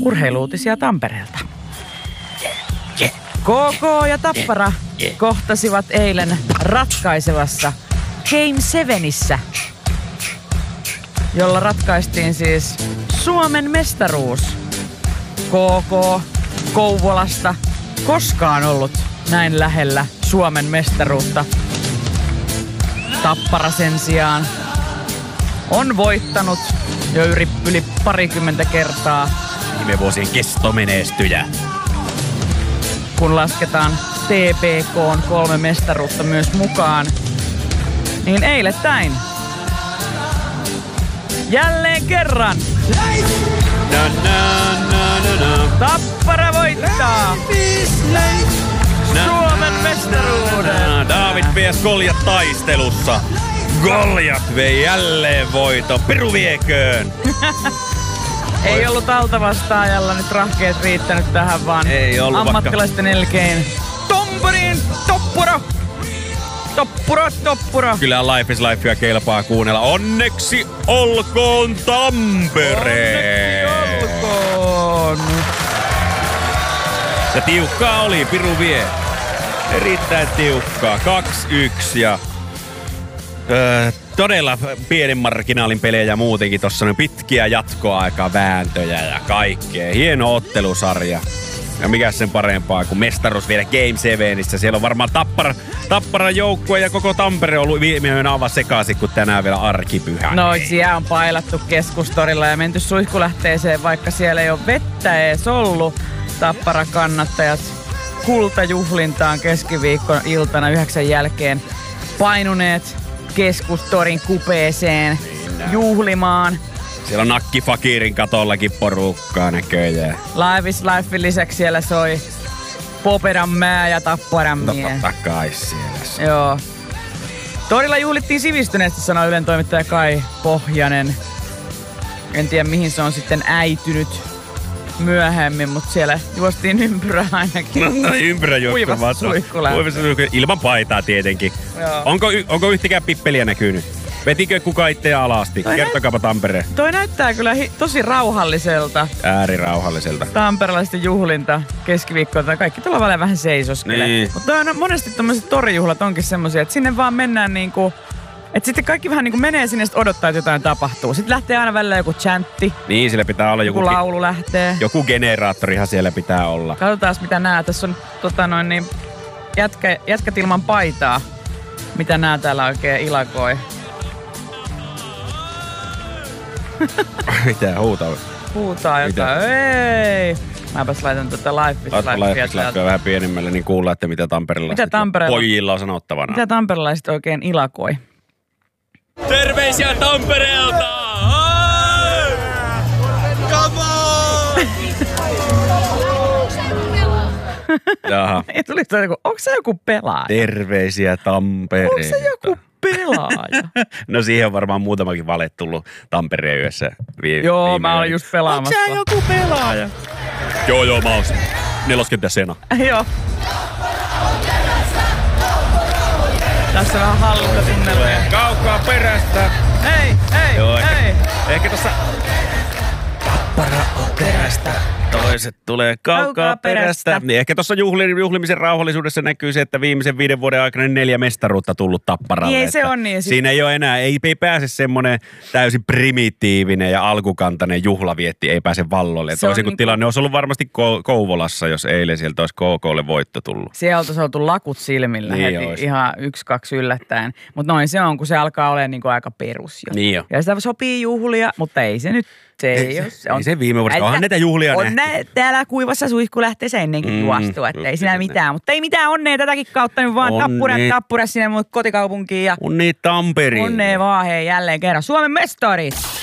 urheiluutisia Tampereelta. KK ja Tappara kohtasivat eilen ratkaisevassa Game 7:issä, jolla ratkaistiin siis Suomen mestaruus. KK Kouvolasta koskaan ollut näin lähellä Suomen mestaruutta. Tappara sen sijaan on voittanut jo yli parikymmentä kertaa. Viime vuosien kestomenestyjä. Kun lasketaan TPK:n 3 mestaruutta myös mukaan, niin eilettäin jälleen kerran Tappara voittaa Suomen mestaruuden. David vs. Goljat taistelussa. Goljat vei jälleen voiton. Piru vieköön. Ei ollut altavastaajalla nyt rahkeet riittänyt tähän, vaan ei ollut, ammattilaisten elkein. Tampereen Tappara! Tappara! Kyllä Life is Lifea kelpaa kuunnella. Onneksi olkoon Tampere! Onneksi olkoon! Ja tiukkaa oli, Piru vie. Erittäin tiukkaa. 2-1 ja todella pienen marginaalin pelejä muutenkin. Tossa on pitkiä jatkoaika vääntöjä ja kaikkea. Hieno ottelusarja. Ja mikä sen parempaa kuin mestaruus vielä Game 7:issä. Siellä on varmaan Tapparan joukkue ja koko Tampere on ollut viime yönä aivan sekaisin, kun tänään vielä arkipyhä. No siellä on pailattu Keskustorilla ja menty suihkulähteeseen, vaikka siellä ei ole vettä edes ollut. Tappara kannattajat kultajuhlintaan keskiviikkon iltana 9 jälkeen painuneet Keskustorin kupeeseen juhlimaan. Siellä on Nakkifakirin katollakin porukkaa näköjään. Live is Lifein lisäksi siellä soi Popedanmää ja Tapparanmie. Totta kai siellä. Joo. Torilla juhlittiin sivistyneesti, sanoi Ylen toimittaja Kai Pohjanen. En tiedä mihin se on sitten äitynyt myöhemmin, mutta siellä juostiin ympyrää ainakin. No ympyräjuoksu Kuivassa ilman paitaa tietenkin. Joo. Onko yhtäkään pippeliä näkynyt? Vetikö kuka itseä alasti? Kertokaapa Tampere. Toi näyttää kyllä tosi rauhalliselta. Äärirauhalliselta. Tamperelaisten juhlinta keskiviikkoilta. Kaikki tuolla välillä vähän seisoskelee. Niin. Mutta monesti tommoset torijuhlat onkin semmosia, että sinne vaan mennään niinku... Että sitten kaikki vähän niinku menee sinne ja odottaa, että jotain tapahtuu. Sitten lähtee aina välillä joku chantti. Niin, sillä pitää olla joku laulu lähtee. Joku generaattorihan siellä pitää olla. Katsotaan mitä nää. Tässä on jätkät ilman paitaa. Mitä nää täällä oikein ilakoi. Mitä huutaa? Huutaa jotain. Ei! Mäpäs laitan Life is Lifea vähän pienemmälle, niin kuullaan, että mitä tamperelaiset pojilla on sanottavana. Mitä tamperelaiset oikein ilakoi? Terveisiä Tampereelta! Come on! Jaha. Onko se joku pelaaja? Terveisiä Tampereelta. Onko se joku pelaaja? No siihen on varmaan muutamakin vale tullut Tampereen yössä. Joo, mä olin just pelaamassa. Onko se joku pelaaja? Joo, mä oon neloskenttä Sena. Joo. Tässä on vähän hallintatunnelmia. Kaukaa perästä. Hei. Ehkä tossa Tappara on perästä. Toiset tulee kaukaa perästä. Niin ehkä tuossa juhlimisen rauhallisuudessa näkyy se, että viimeisen 5 vuoden aikana 4 mestaruutta tullut Tapparalle. Niin se on niin. Siinä ei ole enää, ei pääse semmoinen täysin primitiivinen ja alkukantainen juhlavietti, ei pääse vallolle. Toisin kuin tilanne olisi ollut varmasti Kouvolassa, jos eilen sieltä olisi KK:lle voitto tullut. Siellä oltaisiin oltu lakut silmillä niin heti olisi. Ihan 1-2 yllättäen. Mutta noin se on, kun se alkaa olemaan niin kuin aika perus jo. Niin jo. Ja sitä sopii juhlia, mutta ei se nyt. Ei se viime vuodesta. Onhan näitä juhlia nähty. Täällä kuivassa suihkulähteessä ennenkin juostu, että ei siinä mitään. Mutta ei mitään, onnea tätäkin kautta, niin vaan tappura sinne mun kotikaupunkiin. Ja onnea Tamperiin. Onnea vaan, hei, jälleen kerran. Suomen mestarit!